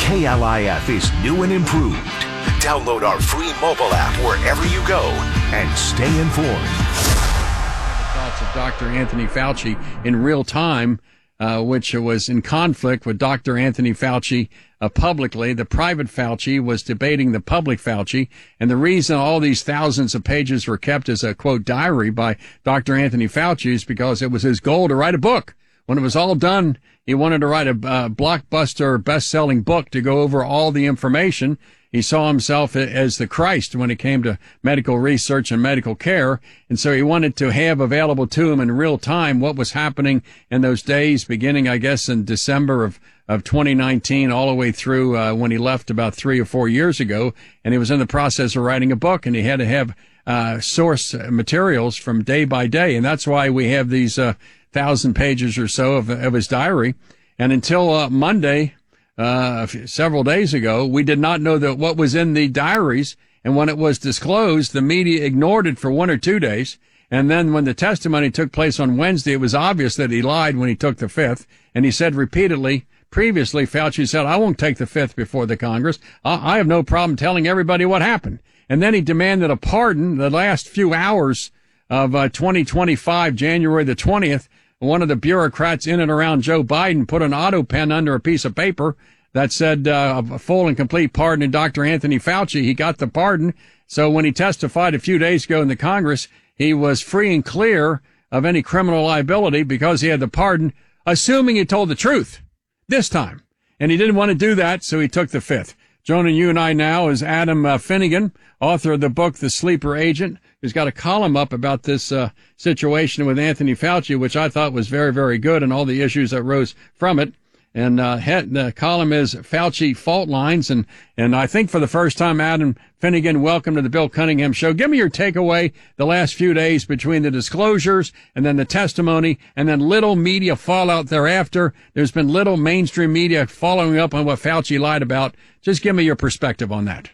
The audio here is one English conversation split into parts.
KLIF is new and improved. Download our free mobile app wherever you go and stay informed. Thoughts of Dr. Anthony Fauci in real time, which was in conflict with Dr. Anthony Fauci publicly. The private Fauci was debating the public Fauci. And the reason all these thousands of pages were kept as a, quote, diary by Dr. Anthony Fauci is because it was his goal to write a book. When it was all done, he wanted to write a blockbuster, best-selling book to go over all the information. He saw himself as the Christ when it came to medical research and medical care. And so he wanted to have available to him in real time what was happening in those days, beginning, I guess, in December of 2019, all the way through when he left about 3 or 4 years ago. And he was in the process of writing a book, and he had to have source materials from day by day. And that's why we have these 1,000 pages or so of his diary. And until Monday, several days ago, we did not know that what was in the diaries. And when it was disclosed, the media ignored it for 1 or 2 days. And then when the testimony took place on Wednesday, it was obvious that he lied when he took the fifth. And he said repeatedly, previously, Fauci said, I won't take the fifth before the Congress. I have no problem telling everybody what happened. And then he demanded a pardon the last few hours of 2025, January the 20th. One of the bureaucrats in and around Joe Biden put an auto pen under a piece of paper that said a full and complete pardon to Dr. Anthony Fauci. He got the pardon. So when he testified a few days ago in the Congress, he was free and clear of any criminal liability because he had the pardon, assuming he told the truth this time. And he didn't want to do that, so he took the fifth. Joining you and I now is Adam Finnegan, author of the book, The Sleeper Agent, who's got a column up about this situation with Anthony Fauci, which I thought was very, very good, and all the issues that rose from it. And the column is Fauci Fault Lines. And I think for the first time, Adam Finnegan, welcome to the Bill Cunningham Show. Give me your takeaway the last few days between the disclosures and then the testimony and then little media fallout thereafter. There's been little mainstream media following up on what Fauci lied about. Just give me your perspective on that.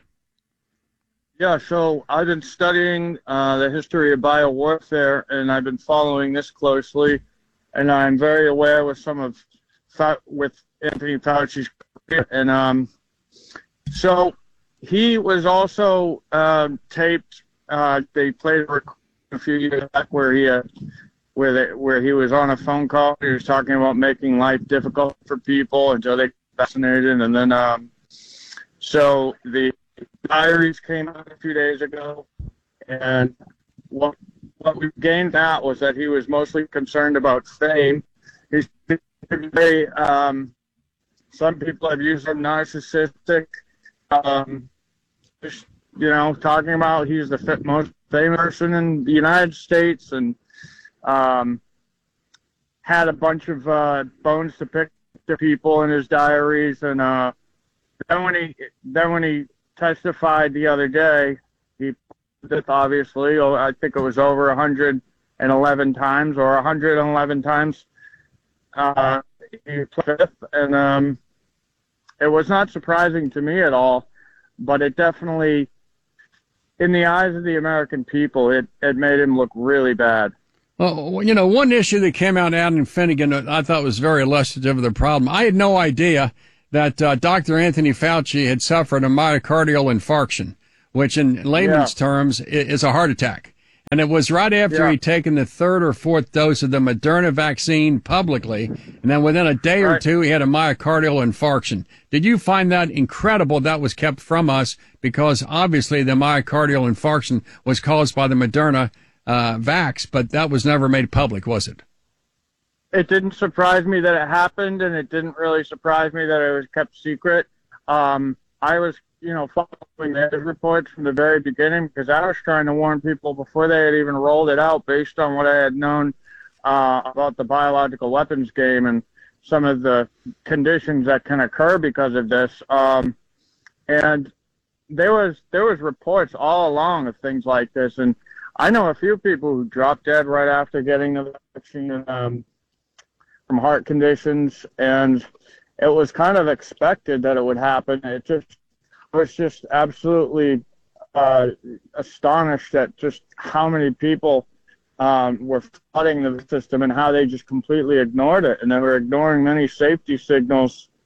Yeah, so I've been studying the history of biowarfare, and I've been following this closely, and I'm very aware with with Anthony Fauci's career. And so he was also taped. They played a few years back where he was on a phone call. He was talking about making life difficult for people until they got vaccinated, and then so the diaries came out a few days ago, and what we gained out was that he was mostly concerned about fame. He's very, some people have used him narcissistic, just, talking about he's the most famous person in the United States, and had a bunch of bones to pick to people in his diaries, and then when he testified the other day, he obviously, I think it was over 111 times or 111 times. He played fifth, and it was not surprising to me at all, but it definitely, in the eyes of the American people, it made him look really bad. Well, one issue that came out, Adam Finnegan, I thought was very illustrative of the problem. I had no idea that Dr. Anthony Fauci had suffered a myocardial infarction, which in layman's terms is a heart attack. And it was right after he'd taken the third or fourth dose of the Moderna vaccine publicly, and then within a day or two, he had a myocardial infarction. Did you find that incredible that was kept from us? Because obviously the myocardial infarction was caused by the Moderna vax, but that was never made public, was it? It didn't surprise me that it happened, and it didn't really surprise me that it was kept secret. I was, following the reports from the very beginning because I was trying to warn people before they had even rolled it out based on what I had known about the biological weapons game and some of the conditions that can occur because of this. And there was reports all along of things like this, and I know a few people who dropped dead right after getting the vaccine from heart conditions, and it was kind of expected that it would happen. It was just absolutely astonished at just how many people were flooding the system and how they just completely ignored it, and they were ignoring many safety signals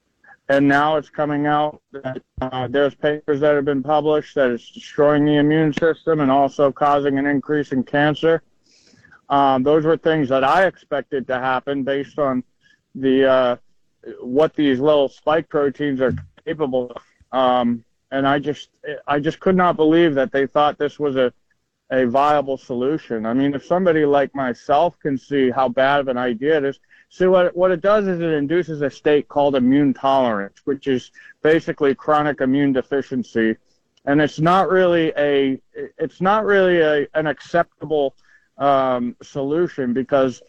And now it's coming out that there's papers that have been published that it's destroying the immune system and also causing an increase in cancer. Those were things that I expected to happen based on the what these little spike proteins are capable of. And I just could not believe that they thought this was a viable solution. I mean, if somebody like myself can see how bad of an idea it is, see what it does is it induces a state called immune tolerance, which is basically chronic immune deficiency, and it's not really an acceptable solution, because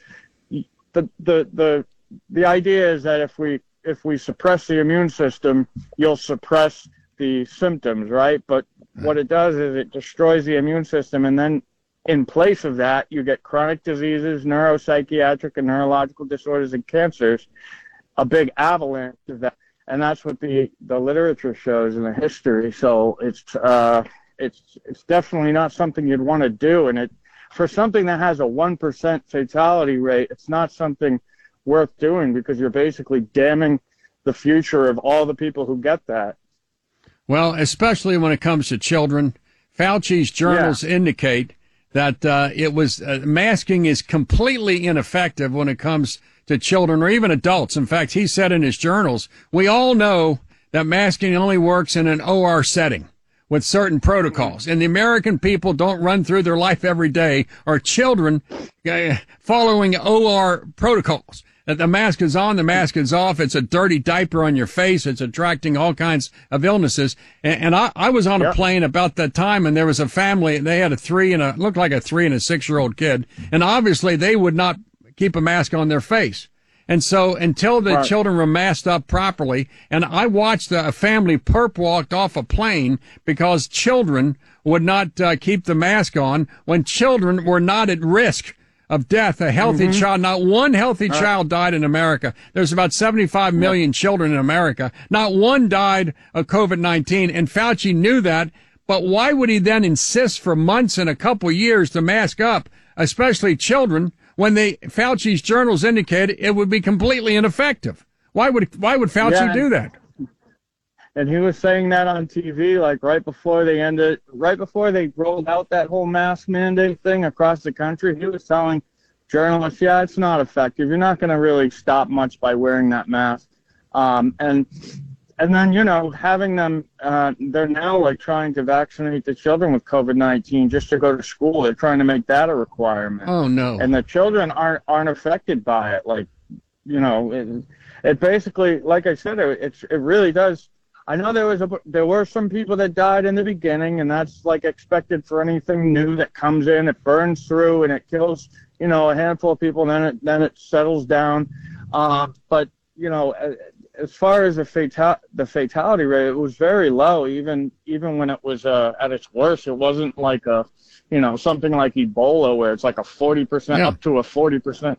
the idea is that if we suppress the immune system, you'll suppress the symptoms, right? But what it does is it destroys the immune system, and then in place of that, you get chronic diseases, neuropsychiatric and neurological disorders, and cancers, a big avalanche of that. And that's what the literature shows in the history. So it's definitely not something you'd want to do. And for something that has a 1% fatality rate, it's not something worth doing, because you're basically damning the future of all the people who get that. Well, especially when it comes to children, Fauci's journals indicate that masking is completely ineffective when it comes to children or even adults. In fact, he said in his journals, we all know that masking only works in an OR setting with certain protocols. And the American people don't run through their life every day, or children following OR protocols. That the mask is on, the mask is off. It's a dirty diaper on your face. It's attracting all kinds of illnesses. And I was on a plane about that time, and there was a family. They had looked like a 3 and a 6-year-old kid. And obviously they would not keep a mask on their face. And so until the children were masked up properly, and I watched a family perp walked off a plane because children would not keep the mask on when children were not at risk of death. A healthy child, not one healthy child died in America. There's about 75 million children in America. Not one died of COVID-19, and Fauci knew that. But why would he then insist for months and a couple years to mask up, especially children, when Fauci's journals indicated it would be completely ineffective? Why would Fauci do that? And he was saying that on TV, like right before they rolled out that whole mask mandate thing across the country. He was telling journalists, yeah, it's not effective. You're not going to really stop much by wearing that mask. And then, having them, they're now like trying to vaccinate the children with COVID-19 just to go to school. They're trying to make that a requirement. Oh, no. And the children aren't affected by it. Like, it basically, like I said, it really does. I know there were some people that died in the beginning, and that's like expected for anything new that comes in. It burns through and it kills, a handful of people, and then it settles down. But as far as the fatality rate, it was very low. Even when it was at its worst, it wasn't like something like Ebola where it's like a 40% up to a 40%.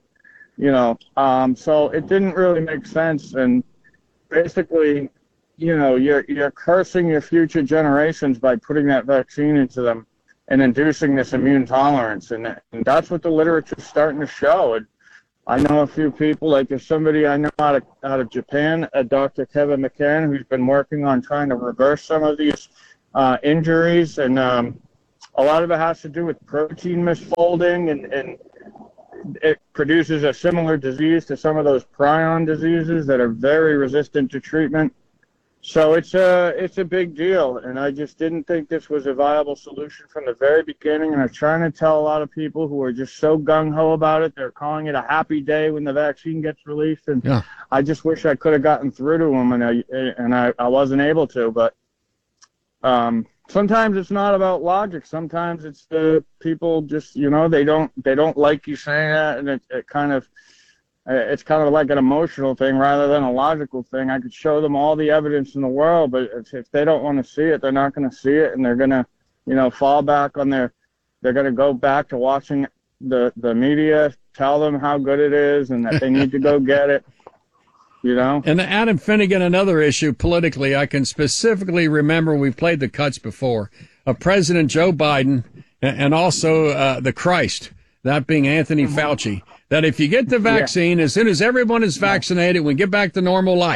So it didn't really make sense, and basically, you're cursing your future generations by putting that vaccine into them and inducing this immune tolerance. And that's what the literature's starting to show. And I know a few people, like there's somebody I know out of Japan, Dr. Kevin McCann, who's been working on trying to reverse some of these injuries. And a lot of it has to do with protein misfolding, and it produces a similar disease to some of those prion diseases that are very resistant to treatment. So it's a big deal, and I just didn't think this was a viable solution from the very beginning. And I'm trying to tell a lot of people who are just so gung-ho about it. They're calling it a happy day when the vaccine gets released, and I just wish I could have gotten through to them, and I wasn't able to. But sometimes it's not about logic. Sometimes it's the people just they don't like you saying that, and it's kind of like an emotional thing rather than a logical thing. I could show them all the evidence in the world, but if they don't want to see it, they're not going to see it, and they're going to, fall back on they're going to go back to watching the media tell them how good it is and that they need to go get it, And Adam Finnegan, another issue politically, I can specifically remember, we've played the cuts before, of President Joe Biden and also the Christ, that being Anthony Fauci, that if you get the vaccine, as soon as everyone is vaccinated, we get back to normal life.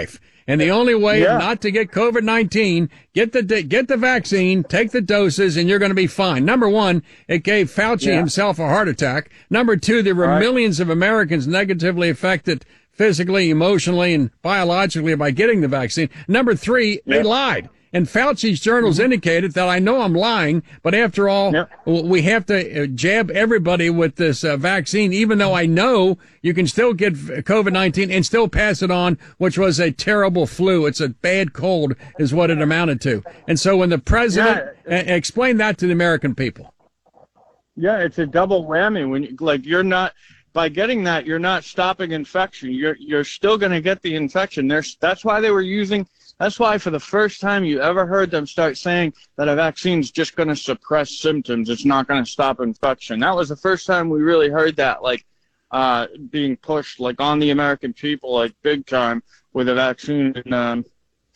And the only way Yeah. not to get COVID-19, get the vaccine, take the doses, and you're going to be fine. Number one, it gave Fauci himself a heart attack. Number two, there were millions of Americans negatively affected physically, emotionally, and biologically by getting the vaccine. Number three, they lied. And Fauci's journals indicated that I know I'm lying, but after all, we have to jab everybody with this vaccine, even though I know you can still get COVID-19 and still pass it on, which was a terrible flu. It's a bad cold is what it amounted to. And so when the president explained that to the American people. Yeah, it's a double whammy. When you're not, by getting that, you're not stopping infection. You're still going to get the infection. That's why they were using. That's why for the first time you ever heard them start saying that a vaccine's just going to suppress symptoms. It's not going to stop infection. That was the first time we really heard that, being pushed, on the American people, big time with a vaccine. And,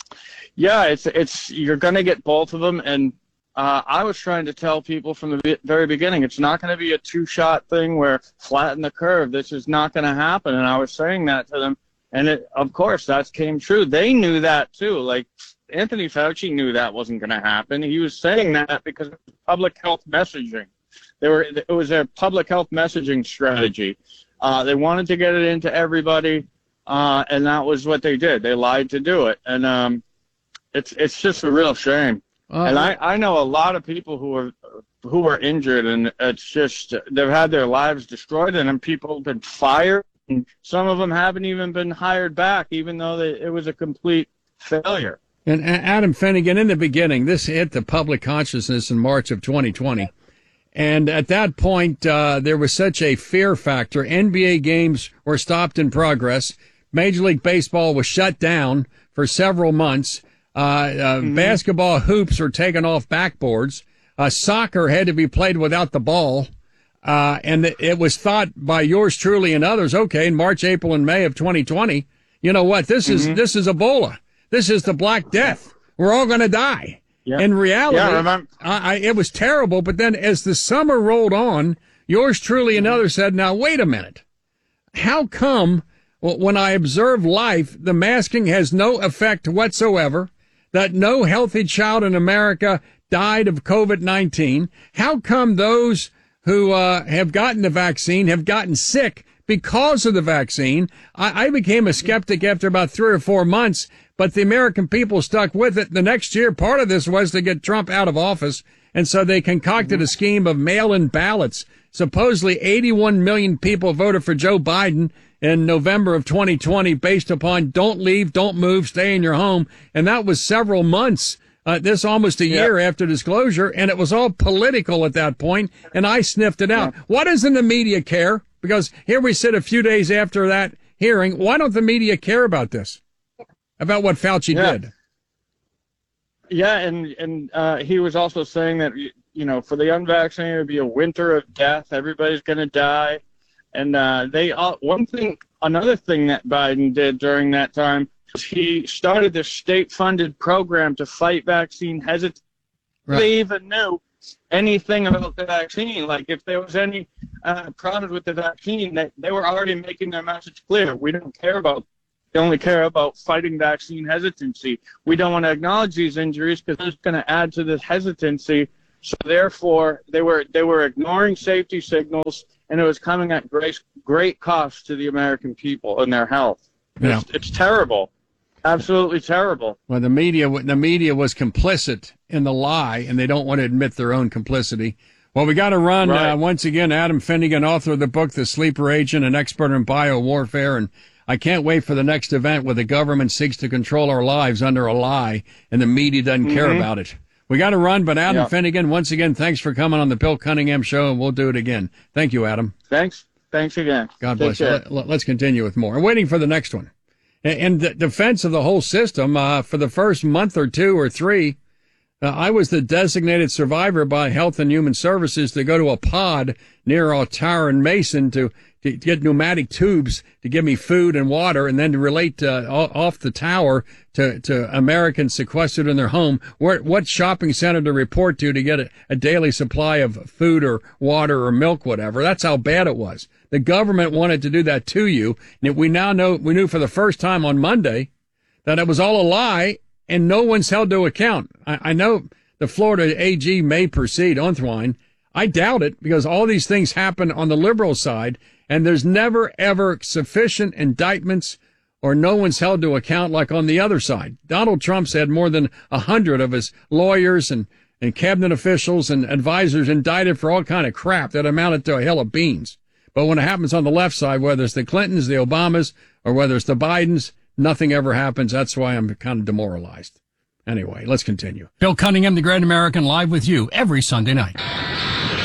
it's you're going to get both of them. And I was trying to tell people from the very beginning, it's not going to be a two-shot thing where flatten the curve. This is not going to happen. And I was saying that to them. And of course, that came true. They knew that too. Anthony Fauci knew that wasn't going to happen. He was saying that because of public health messaging. It was a public health messaging strategy. They wanted to get it into everybody, and that was what they did. They lied to do it, and it's just a real shame. And I know a lot of people who were injured, and it's just they've had their lives destroyed, and people have been fired. And some of them haven't even been hired back, even though it was a complete failure. And Adam Finnegan, in the beginning, this hit the public consciousness in March of 2020. And at that point, there was such a fear factor. NBA games were stopped in progress. Major League Baseball was shut down for several months. Basketball hoops were taken off backboards. Soccer had to be played without the ball. And it was thought by yours truly and others, okay, in March, April, and May of 2020, you know what, this is Ebola. This is the Black Death. We're all going to die. Yeah. In reality, it was terrible. But then as the summer rolled on, yours truly and others said, now, wait a minute. How come when I observe life, the masking has no effect whatsoever, that no healthy child in America died of COVID-19? How come those who have gotten the vaccine have gotten sick because of the vaccine? I became a skeptic after about 3 or 4 months, but the American people stuck with it. The next year, part of this was to get Trump out of office, and so they concocted a scheme of mail-in ballots. Supposedly 81 million people voted for Joe Biden in November of 2020 based upon don't leave, don't move, stay in your home, and that was several months. This almost a year after disclosure, and it was all political at that point, and I sniffed it out. Why doesn't the media care? Because here we sit a few days after that hearing. Why don't the media care about this? About what Fauci did? Yeah, and he was also saying that, for the unvaccinated, it would be a winter of death. Everybody's going to die. And another thing that Biden did during that time, he started this state-funded program to fight vaccine hesitancy. Right. They even knew anything about the vaccine. If there was any problems with the vaccine, they were already making their message clear. We don't care about. They only care about fighting vaccine hesitancy. We don't want to acknowledge these injuries because it's going to add to this hesitancy. So therefore, they were ignoring safety signals, and it was coming at great cost to the American people and their health. It's terrible. Absolutely terrible. Well, the media was complicit in the lie, and they don't want to admit their own complicity. Well, we got to run. Once again, Adam Finnegan, author of the book, The Sleeper Agent, an expert in biowarfare. And I can't wait for the next event where the government seeks to control our lives under a lie, and the media doesn't care about it. We got to run, but Adam Finnegan, once again, thanks for coming on the Bill Cunningham Show, and we'll do it again. Thank you, Adam. Thanks again. God bless you. Let's continue with more. I'm waiting for the next one. In the defense of the whole system, for the first month or 2 or 3, I was the designated survivor by Health and Human Services to go to a pod near Tower and Mason to get pneumatic tubes to give me food and water, and then to relate off the tower to Americans sequestered in their home what shopping center to report to get a daily supply of food or water or milk, whatever. That's how bad it was. The government wanted to do that to you. And we knew for the first time on Monday that it was all a lie and no one's held to account. I know the Florida AG may proceed, Ornstein. I doubt it because all these things happen on the liberal side and there's never, ever sufficient indictments or no one's held to account like on the other side. Donald Trump's had more than 100 of his lawyers and cabinet officials and advisors indicted for all kind of crap that amounted to a hill of beans. But when it happens on the left side, whether it's the Clintons, the Obamas, or whether it's the Bidens, nothing ever happens. That's why I'm kind of demoralized. Anyway, let's continue. Bill Cunningham, The Great American, live with you every Sunday night.